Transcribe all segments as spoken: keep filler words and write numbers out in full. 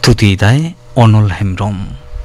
थुतीदाय अनल हेम्ब्रम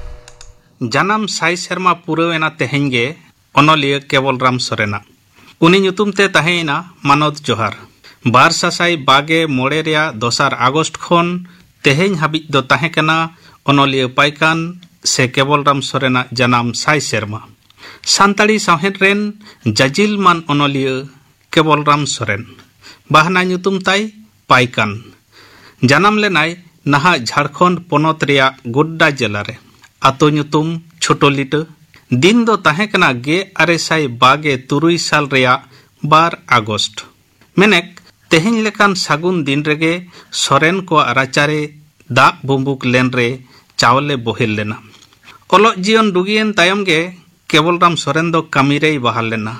जानम साई सेरमा पुरवेना तेहेंगे अनलिया केवलराम सोरेना उनी ᱧᱩᱛᱩᱢ ᱛᱮ ᱛᱟᱦᱮᱸᱭᱮᱱᱟ ᱢᱟᱱᱚᱛ ᱡᱚᱦᱟᱨ ᱵᱟᱨ ᱥᱟᱥᱟᱭ ᱵᱟᱜᱮ ᱢᱚᱬᱮ ᱨᱮᱭᱟᱜ ᱫᱚᱥᱟᱨ ᱟᱜᱚᱥᱴ ᱠᱷᱚᱱ ᱛᱮᱦᱮᱧ ᱦᱟᱹᱵᱤᱡ ᱫᱚ ᱛᱟᱦᱮᱸ ᱠᱟᱱᱟ ᱚᱱᱚᱞᱤᱭᱟᱹ ᱯᱟᱭᱠᱟᱱ ᱥᱮ ᱠᱮᱵᱚᱞᱨᱟᱢ ᱥᱚᱨᱮᱱᱟᱜ ᱡᱟᱱᱟᱢ ᱥᱟᱭ ᱥᱮᱨᱢᱟ ᱥᱟᱱᱛᱟᱲᱤ ᱥᱟᱶᱦᱮᱫ ᱨᱮᱱ ᱡᱟᱡᱤᱞᱢᱟᱱ ᱚᱱᱚᱞᱤᱭᱟᱹ ᱠᱮᱵᱚᱞᱨᱟᱢ ᱥᱚᱨᱮᱱ ᱵᱟᱦᱱᱟ ᱧᱩᱛᱩᱢ ᱛᱟᱭ ᱯᱟᱭᱠᱟᱱ ᱡᱟᱱᱟᱢ ᱞᱮᱱᱟᱭ ᱱᱟᱦᱟᱜ ঝাড়খণ্ড ᱯᱚᱱᱚᱛ ᱨᱮᱭᱟᱜ ᱜᱳᱰᱰᱟ ᱡᱮᱞᱟ ᱨᱮ ᱟᱛᱳ ᱧᱩᱛᱩᱢ ᱪᱷᱳᱴᱳ ᱞᱤᱴᱟᱹ दिन दो ताहे कना गे आरेसाई बागे तुरुई साल रेया बार आगस्ट मेनेक तेहेñ लेकान सागुन दिन रेगे सोरेन को आराचारे दा बुम्बुक लेन रे चावले बोहेल लेना ओलो जीवन डुगियन तायम गे केवलराम सोरेन दो कामिरे बहाल लेना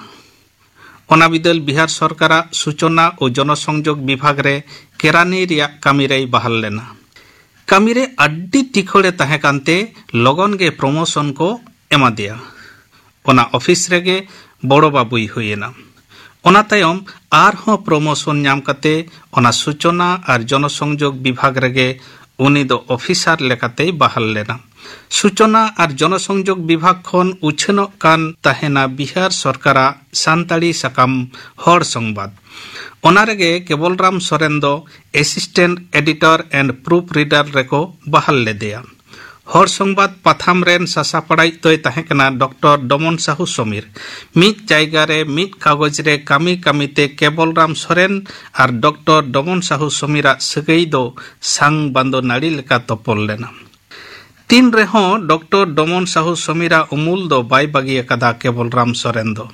ओना बिदल बिहार सरकारा सूचना और जनसंयोग विभाग रे केरानी रिया कामिरे बहाल लेना कामिरे अड्डी टिखोड़े ताहे कांते लगन गे प्रमोशन को एमा दिया ओना ऑफिस रेगे बड़ो बाबुई हुएना ओना तायम आरहों प्रमोशन नाम कते ओना सूचना और जनसंयोग विभाग रेगे उनी दो ऑफिसर लेकाते बहाल लेना सूचना और जनसंयोग विभाग खन उछनो कान ताहेना बिहार सरकारा सान्ताड़ी साकाम हर संबाद ओना रेगे केवलराम सोरेन दो assistant editor and proof reader रेको बहाल ले दिया हर संबाद पाथाम रेन सासा पढ़ाई तोय ताहेकना डॉक्टर डमन साहू समीर मित जायगा रे मित कागज रे कामी कामीते केवलराम सोरेन और डॉक्टर डमन साहू समीरा सगई दो सांग बांदो नाड़ी लेका तोपल लेना तीन रेहों डॉक्टर डमन साहू समीरा उमूल दो बाय बागी अकादा केवलराम सोरेन दो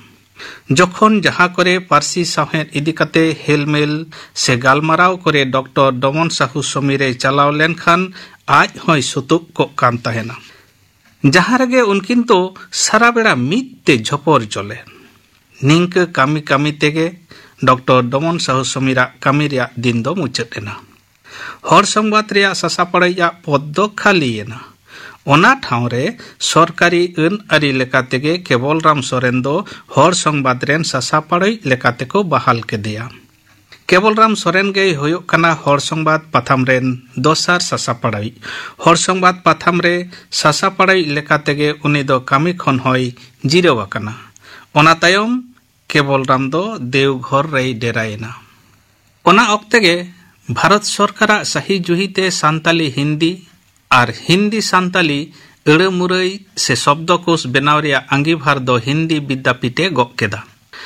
जखन जहाँ करे पारसी साहेद इदिकाते हेलमेल से गालमाराव करे डॉक्टर डमन साहू समीरे चलाव लेन खान आज होय सुतुक को कान ताहेना जहाँ रगे उनकिन तो सारा बेड़ा मीत ते झोपर चले निंक कामी कामी तेगे डॉक्टर डमन साहू समीरा कामी रिया दिन दो मुचादेना हर संबाद रिया सासा पड़ाइया पद दो खालीयेना ओना ठाव रे सरकारी अन आरी लेकातेगे केवलराम सोरेन दो हर संबाद रेन सासा पड़ाई लेकाते को बहाल के दिया केवलराम सोरेन गे होयो कना हर संबाद पाथाम रेन दोसार सासा पड़ाई हर संबाद पाथाम रे सासा पड़ाई लेकातेगे उनी दो कामी खन होय जिराव आकना ओना तायम केवलराम दो देवघर रे डेरायना ओना अक्तेगे भारत सरकारा सही जुहिते सान्ताली हिंदी और हिंदी सान्ताली अड़े मुरई से शब्दकोश बनाव रिया आंगीभार दो हिंदी विद्यापीठे गग केदा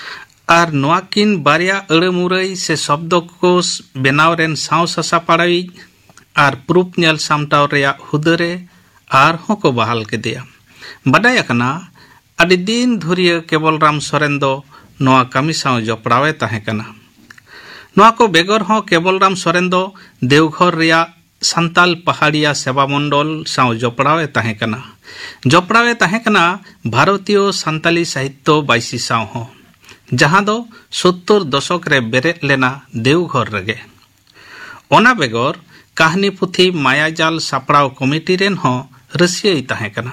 और नोआकिन बारिया अड़े मुरई से शब्दकोश बनाव रेन साव सासा पड़ाई और प्रूफ नेल सामटाव रिया हुदरे और होको बहाल के दिया बडाय अकना अडी दिन धुरिया केवलराम सोरेन दो नोआ कामी साव जपड़ावे ताहे कना नोआ को बेगर हो केवलराम सोरेन दो देवघर रिया संताल पहाड़िया सेवा मंडल साव जपड़ावे ताहे कना जपड़ावे ताहे कना भारतीय संताली साहित्य बाईसी साव हो जहां दो सत्तर दशक रे बेरे लेना देवघर रेगे ओना बेगर कहानी पुथी मायाजाल सापड़ाव कमिटी रेन हो रसियाई ताहे कना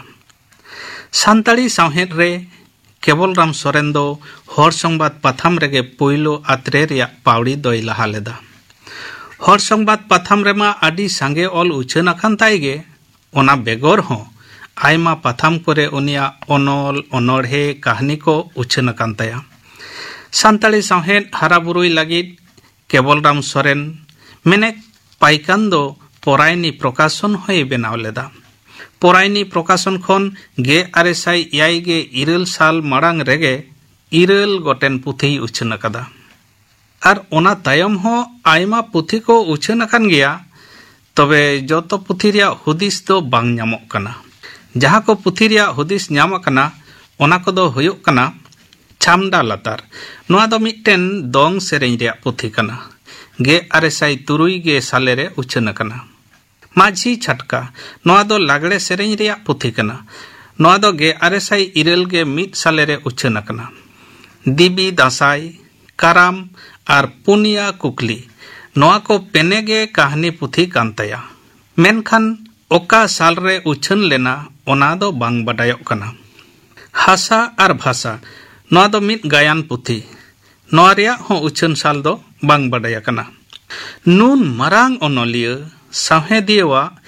संताली सावहेद रे केवलराम सोरेन दो हर संबाद पाथाम रेगे पोइलो आत्रे रिया पावड़ी दोय लहा लेदा हर संबाद पाथाम रेमा आडी सांगे ऑल उछन अखान ताइगे ओना बेगर हो आयमा पाथाम करे उनिया अनल अनड़हे कहानी को उछन अखान ताया सान्ताली सावहेद हाराबुरुई लागिद केवलराम सोरेन मेने पाइकान दो परायनी प्रकाशन होय बेनाव लेदा परायनी प्रकाशन खन गे आरेसाई एयाय गे इरल साल माड़ांग रेगे इरल गोटेन पुथी उछन अकादा और ओना तायम हो आयमा पुथी को उछन अकान गया तबे जतो पुथी रिया हुदिस दो बांग ᱧᱟᱢᱚᱜ कना जहाँ को पुथी रिया हुदिस ᱧᱟᱢ अकना ओना को दो हुयुग कना छामडा लातार नोआ दो मिट्टेन दोंग सेरेñ रिया पुथी कना गे आरेसाई तुरुई गे साले रे उछन अकना माझी छटका नोआ दो लागड़े सेरेñ रिया पुथी कना नोआ दो गे आरेसाई इरल गे मिट साले रे उछन अकना दिबी दासाई काराम और पुनिया कुकली नोआ को पेनेगे कहानी पुथी कांतया मेनखान ओका साल रे उछन लेना ओना दो बांग बडायोग कना हासा और भाषा नोआ दो मिट गायन पुथी नोआ रिया हो उछन साल दो बांग बडाया कना नून मरांग ओनोलिया साहेदियवा